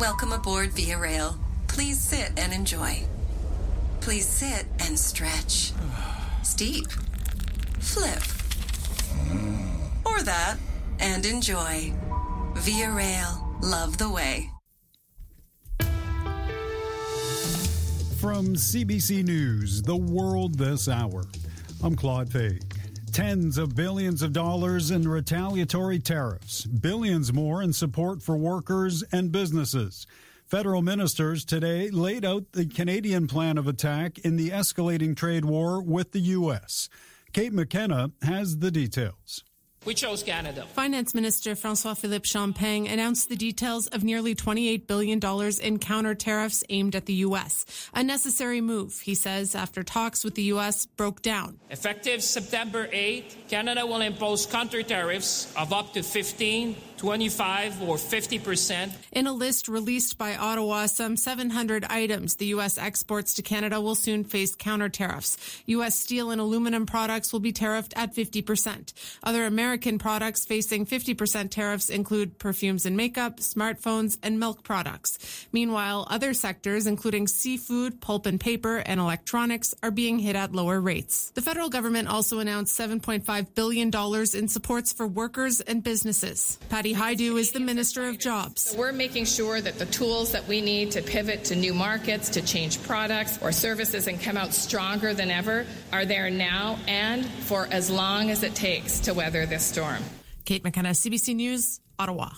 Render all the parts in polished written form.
Welcome aboard Via Rail. Please sit and enjoy. Please sit and stretch. Steep. Flip. Or that and enjoy. Via Rail. Love the way. From CBC News, The World This Hour, I'm Claude Faig. Tens of billions of dollars in retaliatory tariffs, billions more in support for workers and businesses. Federal ministers today laid out the Canadian plan of attack in the escalating trade war with the U.S. Kate McKenna has the details. We chose Canada. Finance Minister François-Philippe Champagne announced the details of nearly $28 billion in counter tariffs aimed at the U.S. A necessary move, he says, after talks with the U.S. broke down. Effective September 8, Canada will impose counter tariffs of up to 15, 25 or 50%. In a list released by Ottawa, some 700 items the U.S. exports to Canada will soon face counter tariffs. U.S. steel and aluminum products will be tariffed at 50%. Other American products facing 50% tariffs include perfumes and makeup, smartphones, and milk products. Meanwhile, other sectors, including seafood, pulp and paper, and electronics, are being hit at lower rates. The federal government also announced $7.5 billion in supports for workers and businesses. Patty Hajdu is the Minister of Jobs. So we're making sure that the tools that we need to pivot to new markets, to change products or services and come out stronger than ever are there now and for as long as it takes to weather this storm. Kate McKenna, CBC News, Ottawa.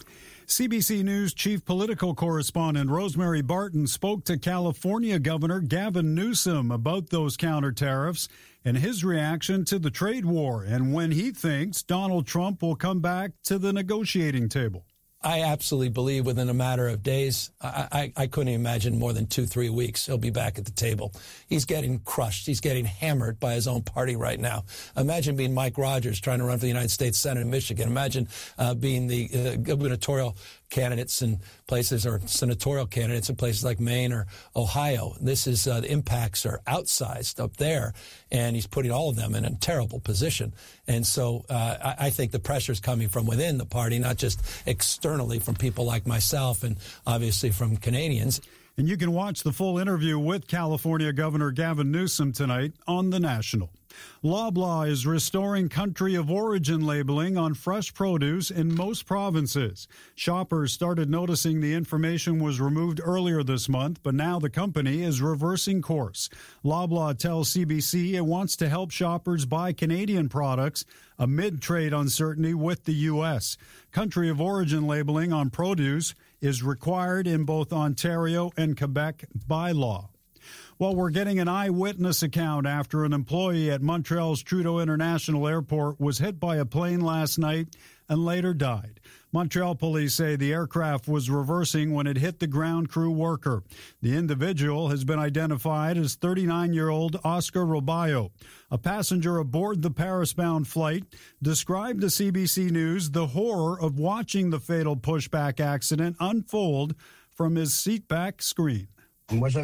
CBC News chief political correspondent Rosemary Barton spoke to California Governor Gavin Newsom about those counter tariffs and his reaction to the trade war and when he thinks Donald Trump will come back to the negotiating table. I absolutely believe within a matter of days, I couldn't imagine more than 2-3 weeks, he'll be back at the table. He's getting crushed. He's getting hammered by his own party right now. Imagine being Mike Rogers trying to run for the United States Senate in Michigan. Imagine being the gubernatorial candidates in places or senatorial candidates in places like Maine or Ohio. This is the impacts are outsized up there, and he's putting all of them in a terrible position. And so I think the pressure is coming from within the party, not just externally from people like myself and obviously from Canadians. And you can watch the full interview with California Governor Gavin Newsom tonight on The National. Loblaw is restoring country of origin labeling on fresh produce in most provinces. Shoppers started noticing the information was removed earlier this month, but now the company is reversing course. Loblaw tells CBC it wants to help shoppers buy Canadian products amid trade uncertainty with the U.S. Country of origin labeling on produce is required in both Ontario and Quebec by law. Well, we're getting an eyewitness account after an employee at Montreal's Trudeau International Airport was hit by a plane last night and later died. Montreal police say the aircraft was reversing when it hit the ground crew worker. The individual has been identified as 39-year-old Oscar Robayo. A passenger aboard the Paris-bound flight described to CBC News the horror of watching the fatal pushback accident unfold from his seatback screen. I could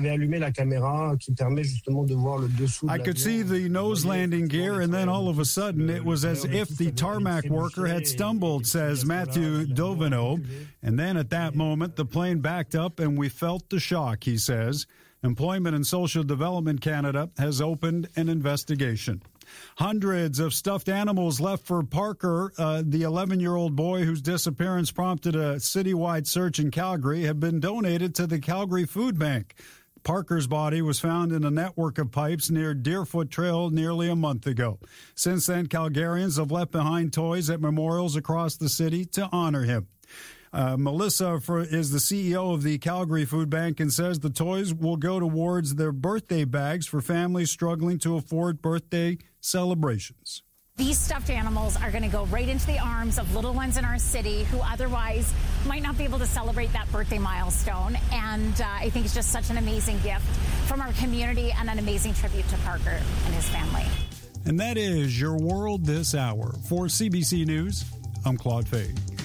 see the nose landing gear, and then all of a sudden it was as if the tarmac worker had stumbled, says Matthew Dovino. And then at that moment, the plane backed up and we felt the shock, he says. Employment and Social Development Canada has opened an investigation. Hundreds of stuffed animals left for Parker, the 11-year-old boy whose disappearance prompted a citywide search in Calgary, have been donated to the Calgary Food Bank. Parker's body was found in a network of pipes near Deerfoot Trail nearly a month ago. Since then, Calgarians have left behind toys at memorials across the city to honor him. Melissa is the CEO of the Calgary Food Bank and says the toys will go towards their birthday bags for families struggling to afford birthday celebrations. These stuffed animals are going to go right into the arms of little ones in our city who otherwise might not be able to celebrate that birthday milestone. And I think it's just such an amazing gift from our community and an amazing tribute to Parker and his family. And that is your world this hour. For CBC News, I'm Claude Faig.